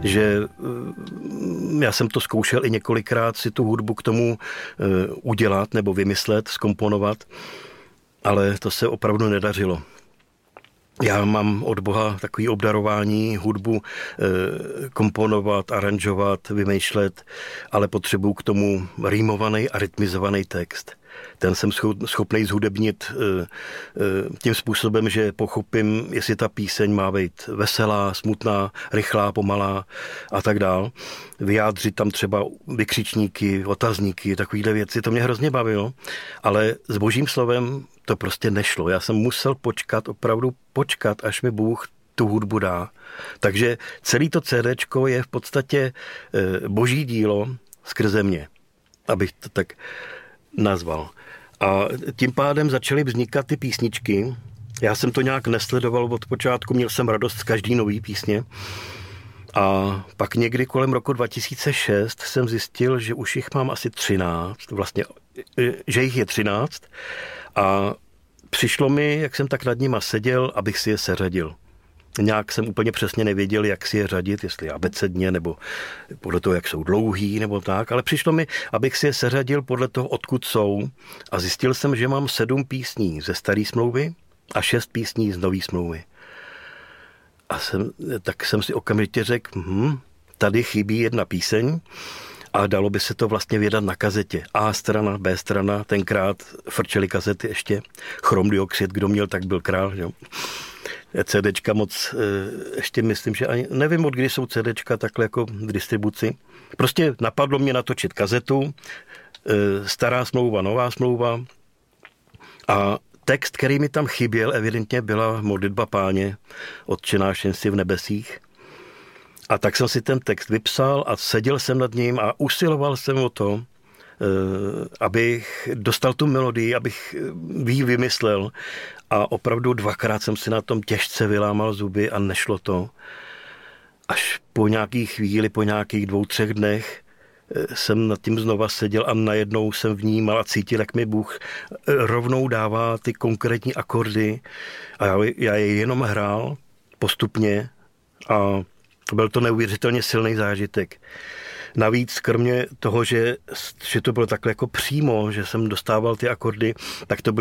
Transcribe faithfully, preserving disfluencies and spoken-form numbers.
že já jsem to zkoušel i několikrát si tu hudbu k tomu udělat nebo vymyslet, zkomponovat, ale to se opravdu nedařilo. Já mám od Boha takový obdarování, hudbu komponovat, aranžovat, vymýšlet, ale potřebuju k tomu rýmovaný a rytmizovaný text. Ten jsem schopný zhudebnit tím způsobem, že pochopím, jestli ta píseň má být veselá, smutná, rychlá, pomalá a tak dál. Vyjádřit tam třeba vykřičníky, otazníky, takovýhle věci. To mě hrozně bavilo, ale s Božím slovem to prostě nešlo. Já jsem musel počkat, opravdu počkat, až mi Bůh tu hudbu dá. Takže celý to CDčko je v podstatě Boží dílo skrze mě, abych to tak nazval. A tím pádem začaly vznikat ty písničky. Já jsem to nějak nesledoval od počátku, měl jsem radost z každý nový písně. A pak někdy kolem roku dva tisíce šest jsem zjistil, že už jich mám asi třináct, vlastně, že jich je třináct. A přišlo mi, jak jsem tak nad nima seděl, abych si je seřadil. Nějak jsem úplně přesně nevěděl, jak si je řadit, jestli abecedně, nebo podle toho, jak jsou dlouhý, nebo tak, ale přišlo mi, abych si je seřadil podle toho, odkud jsou, a zjistil jsem, že mám sedm písní ze staré smlouvy a šest písní z nové smlouvy. A jsem, tak jsem si okamžitě řekl, hm, tady chybí jedna píseň a dalo by se to vlastně vydat na kazetě. A strana, B strana, tenkrát frčely kazety ještě, chromdioxid, kdo měl, tak byl král, jo. CDčka moc, ještě myslím, že ani, nevím, od kdy jsou CDčka takhle jako v distribuci. Prostě napadlo mě natočit kazetu, stará smlouva, nová smlouva, a text, který mi tam chyběl, evidentně byla modlitba Páně, Otče náš, jen jsi v nebesích. A tak jsem si ten text vypsal a seděl jsem nad ním a usiloval jsem o to, abych dostal tu melodii, abych ji vymyslel. A opravdu dvakrát jsem si na tom těžce vylámal zuby a nešlo to. Až po nějaký chvíli, po nějakých dvou, třech dnech jsem nad tím znova seděl a najednou jsem vnímal a cítil, jak mi Bůh rovnou dává ty konkrétní akordy. A já, já je jenom hrál postupně a byl to neuvěřitelně silný zážitek. Navíc kromě toho, že, že to bylo takhle jako přímo, že jsem dostával ty akordy, tak to byl